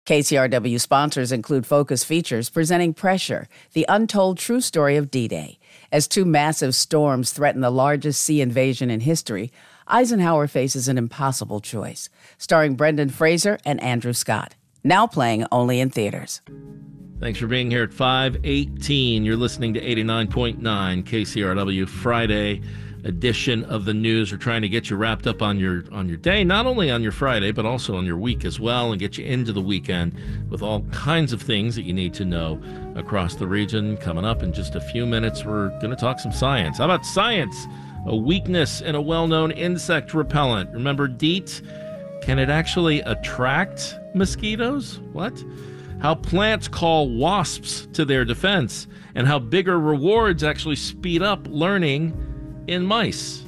KCRW sponsors include Focus Features presenting Pressure, the untold true story of D-Day. As two massive storms threaten the largest sea invasion in history, Eisenhower faces an impossible choice. Starring Brendan Fraser and Andrew Scott. Now playing only in theaters. Thanks for being here at 5:18. You're listening to 89.9 KCRW Friday edition of the news. We're trying to get you wrapped up on your day, not only on your Friday, but also on your week as well, and get you into the weekend with all kinds of things that you need to know across the region. Coming up in just a few minutes, we're going to talk some science. How about science? A weakness in a well-known insect repellent. Remember DEET? Can it actually attract mosquitoes? What? How plants call wasps to their defense, and how bigger rewards actually speed up learning in mice.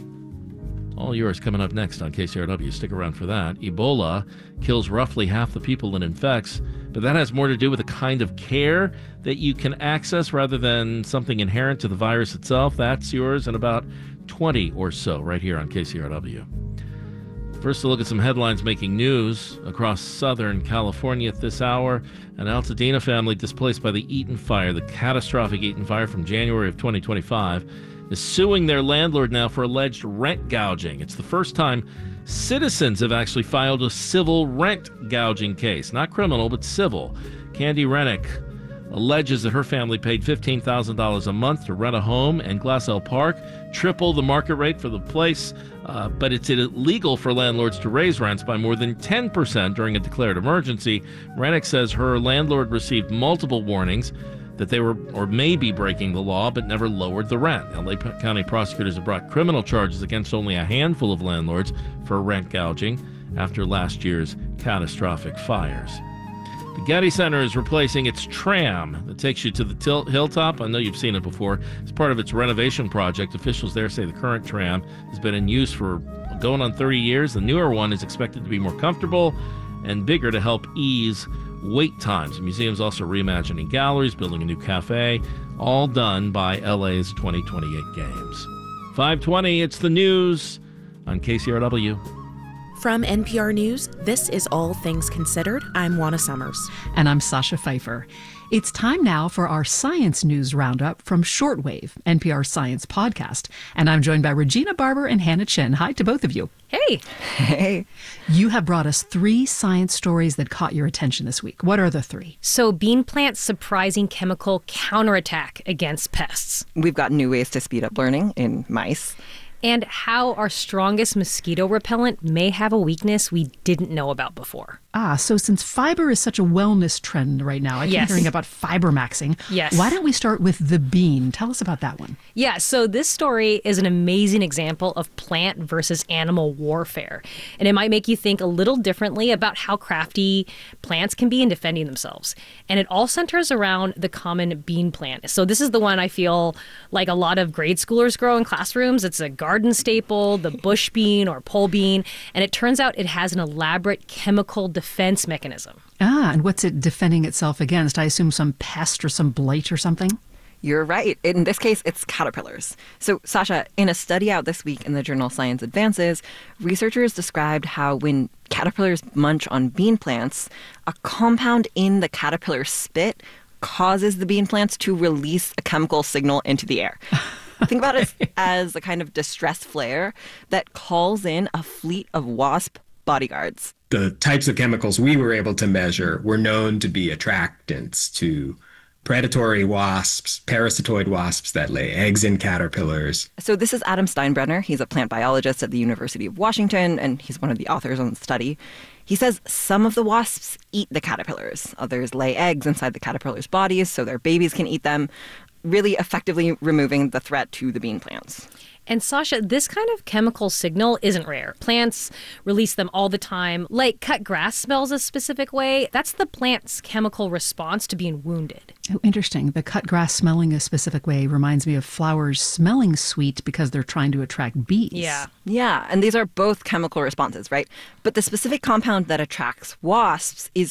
All yours coming up next on KCRW. Stick around for that. Ebola kills roughly half the people it infects, but that has more to do with the kind of care that you can access rather than something inherent to the virus itself. That's yours in about 20 or so right here on KCRW. First, a look at some headlines making news across Southern California at this hour. An Altadena family displaced by the Eaton Fire, the catastrophic Eaton Fire from January of 2025, is suing their landlord now for alleged rent gouging. It's the first time citizens have actually filed a civil rent gouging case. Not criminal, but civil. Candy Rennick alleges that her family paid $15,000 a month to rent a home in Glassell Park, triple the market rate for the place, but it's illegal for landlords to raise rents by more than 10% during a declared emergency. Rennick says her landlord received multiple warnings that they were or may be breaking the law, but never lowered the rent. LA County prosecutors have brought criminal charges against only a handful of landlords for rent gouging after last year's catastrophic fires. The Getty Center is replacing its tram that takes you to the hilltop. I know you've seen it before. As part of its renovation project, officials there say the current tram has been in use for going on 30 years. The newer one is expected to be more comfortable and bigger to help ease wait times. The museum's also reimagining galleries, building a new cafe, all done by LA's 2028 Games. 5:20, it's the news on KCRW. From NPR News, this is All Things Considered. I'm Juana Summers. And I'm Sasha Pfeiffer. It's time now for our science news roundup from Shortwave, NPR science podcast. And I'm joined by Regina Barber and Hannah Chin. Hi to both of you. Hey. Hey. You have brought us 3 science stories that caught your attention this week. What are the 3? So bean plants' surprising chemical counterattack against pests. We've got new ways to speed up learning in mice. And how our strongest mosquito repellent may have a weakness we didn't know about before. So since fiber is such a wellness trend right now, I keep hearing about fiber maxing. Yes. Why don't we start with the bean? Tell us about that one. Yeah, so this story is an amazing example of plant versus animal warfare. And it might make you think a little differently about how crafty plants can be in defending themselves. And it all centers around the common bean plant. So this is the one I feel like a lot of grade schoolers grow in classrooms. It's a garden staple, the bush bean or pole bean. And it turns out it has an elaborate chemical defense mechanism. And what's it defending itself against? I assume some pest or some blight or something? You're right. In this case, it's caterpillars. So, Sasha, in a study out this week in the journal Science Advances, researchers described how when caterpillars munch on bean plants, a compound in the caterpillar spit causes the bean plants to release a chemical signal into the air. Think about it as a kind of distress flare that calls in a fleet of wasp bodyguards. The types of chemicals we were able to measure were known to be attractants to predatory wasps, parasitoid wasps that lay eggs in caterpillars. So this is Adam Steinbrenner. He's a plant biologist at the University of Washington, and he's one of the authors on the study. He says some of the wasps eat the caterpillars. Others lay eggs inside the caterpillars' bodies so their babies can eat them, really effectively removing the threat to the bean plants. And Sasha, this kind of chemical signal isn't rare. Plants release them all the time. Like cut grass smells a specific way. That's the plant's chemical response to being wounded. Oh, interesting. The cut grass smelling a specific way reminds me of flowers smelling sweet because they're trying to attract bees. Yeah, and these are both chemical responses, right? But the specific compound that attracts wasps is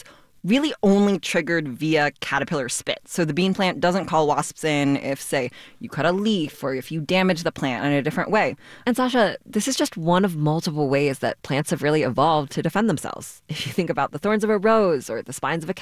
really only triggered via caterpillar spit. So the bean plant doesn't call wasps in if, say, you cut a leaf or if you damage the plant in a different way. And Sasha, this is just one of multiple ways that plants have really evolved to defend themselves. If you think about the thorns of a rose or the spines of a